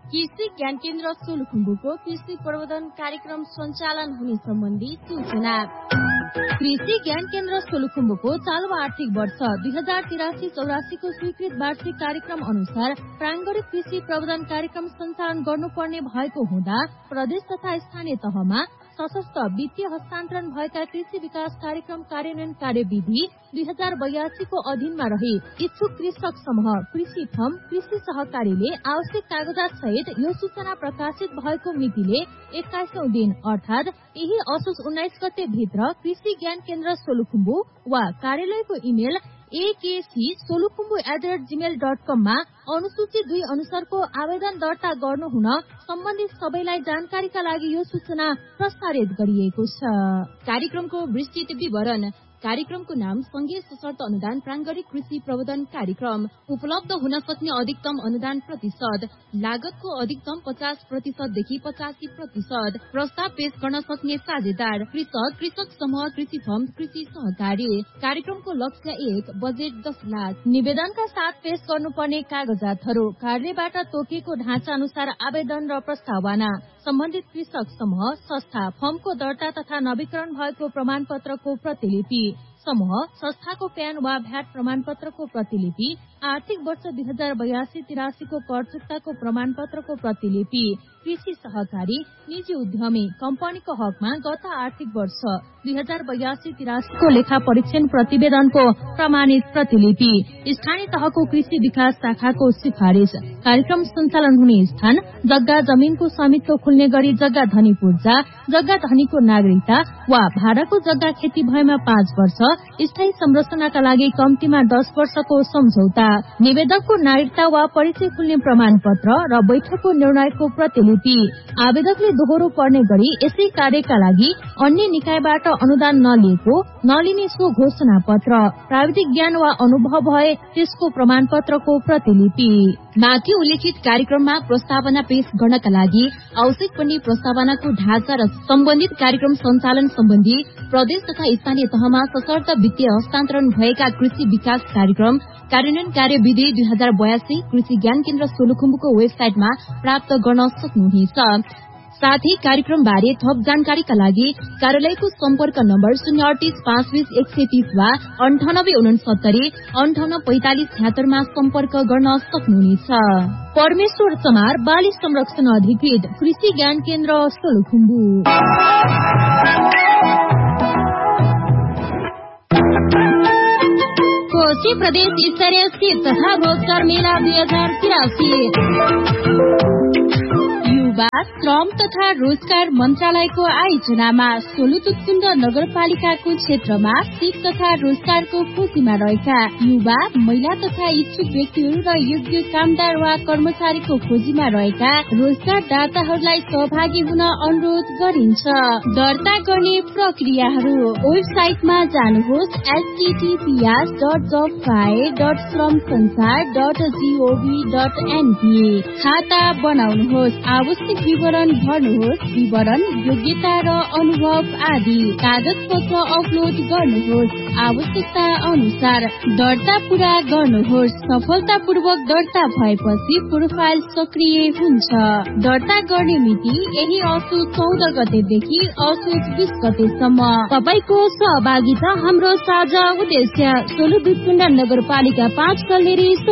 कृषि ज्ञान केन्द्र सोलुखुम्बुको कृषि प्रबन्धन कार्यक्रम सञ्चालन हुने सम्बन्धी सूचना। कृषि ज्ञान केन्द्र सोलुखुम्बुको चालु आर्थिक वर्ष 2083-84 को स्वीकृत वार्षिक कार्यक्रम अनुसार प्राङ्गणिक कृषि प्रबन्धन कार्यक्रम सञ्चालन गर्नुपर्ने भएको हुँदा प्रदेश तथा स्थानीय तहमा सशक्त वित्तीय हस्तान्तरण भएका कृषि विकास कार्यक्रम कार्यान्वयन कार्यविधि 2082 को अधीनमा रहे इच्छुक कृषक समूह कृषि फर्म कृषि सहकारीले आवश्यक कागजात सहित यो सूचना प्रकाशित भएको मितिले 21औं दिन अर्थात यही असोज 19 गते भित्र कृषि ज्ञान केन्द्र सोलुखुम्बु वा कार्यालयको इमेल akcsolukhumbu@gmail.com मा अनुसूची 2 अनुसारको आवेदन दर्ता गर्नुहुन सम्बन्धित सबैलाई जानकारीका लागि यो सूचना प्रसारित गरिएको छ। कार्यक्रमको विस्तृत विवरण। कार्यक्रमको नाम संघीय सशर्त अनुदान प्राङ्गणिक कृषि प्रबन्धन कार्यक्रम। उपलब्ध हुन सक्ने अधिकतम अनुदान प्रतिशत, लागतको अधिकतम 50% देखि 85%। प्रस्ताव पेश गर्न सक्ने साझेदार कृषक, कृषक समूह, कृषि फर्म, कृषि सहकारी। कार्यक्रमको लक्ष्य 1, बजेट 10 लाख। निवेदनका साथ पेश गर्नुपर्ने कागजातहरू कार्यालयबाट तोकिएको ढाँचा अनुसार आवेदन र प्रस्तावना, सम्बन्धित कृषक समूह संस्था फर्मको दर्ता तथा नवीकरण भएको प्रमाणपत्रको प्रतिलिपि, समूह संस्थाको प्यान वा भ्याट प्रमाणपत्रको प्रतिलिपि, आर्थिक वर्ष 2082-83 को कर चुक्ताको प्रमाणपत्रको प्रतिलिपि, कृषि सहकारी निजी उद्यमी कम्पनीको हकमा गत आर्थिक वर्ष 2082-83 को लेखा परीक्षण प्रतिवेदनको प्रमाणित प्रतिलिपि, स्थानीय तहको कृषि विकास शाखाको सिफारिस, कार्यक्रम सञ्चालन हुने स्थान, जग्गा जमिनको स्वामित्व खुल्ने गरी जग्गा धनी पूर्जा, जग्गा धनीको नागरिकता वा भाडाको जग्गा खेती भएमा 5 वर्ष, स्थायी संरचनाका लागि कम्तीमा 10 वर्षको सम्झौता, निवेदकको नागरिकता वा परिचय खुल्ने प्रमाणपत्र र बैठकको निर्णयको प्रतिलिपि। आवेदकले दोहोरो पर्ने गरी यसै कार्यका लागि अन्य निकायबाट अनुदान नलिएको नलिने सो घोषणा पत्र, प्राविधिक ज्ञान वा अनुभव भए त्यसको प्रमाणपत्रको प्रतिलिपि। माथि उल्लेखित कार्यक्रममा प्रस्तावना पेश गर्नका लागि आवश्यक पर्ने प्रस्तावनाको ढाँचा र सम्बन्धित कार्यक्रम सञ्चालन सम्बन्धी प्रदेश तथा स्थानीय तहमा सशर्त वित्तीय हस्तान्तरण भएका कृषि विकास कार्यक्रम कार्यान्वयन कार्यविधि 2082 कृषि ज्ञान केन्द्र सोलुखुम्बुको वेबसाइटमा प्राप्त गर्न सक्नुहुनेछ। साथै कार्यक्रम बारे थप जानकारीका लागि कार्यालयको सम्पर्क नम्बर 038 520 130 वा 9869 58 45 76 मा सम्पर्क गर्न सक्नुहुनेछ। परमेश्वर चमार बाली संरक्षण अधिकृत कृषि ज्ञान केन्द्र सोलुखुम्बु। कोशी प्रदेश स्तरीय सिप तथा रोजगार मेला 2083 युवा श्रम तथा रोजगार मन्त्रालयको आयोजनामा सोलुतुतकुण्ड नगरपालिकाको क्षेत्रमा सिप तथा रोजगारको खोजीमा रहेका युवा महिला तथा इच्छुक व्यक्तिहरू र योग्य कामदार वा कर्मचारीको खोजीमा रहेका रोजगारदाताहरूलाई सहभागी हुन अनुरोध गरिन्छ। दर्ता गर्ने प्रक्रियाहरू वेबसाइटमा जानुहोस् https://shramsansar.gov.np। खाता बनाउनुहोस्, आवश्यक विवरण भर्नुहोस्, विवरण योग्यता र अनुभव आदि कागज पत्र अपलोड गर्नुहोस्, आवश्यकता अनुसार दर्ता पूरा गर्नुहोस्। सफलतापूर्वक दर्ता भएपछि प्रोफाइल सक्रिय हुन्छ। दर्ता गर्ने मिति यही असोज 14 गतेदेखि असोज 20 गतेसम्म। तपाईको सहभागिता हाम्रो साझा उद्देश्य। सोलुतुतकुण्ड नगरपालिका 5 कल्लेरी।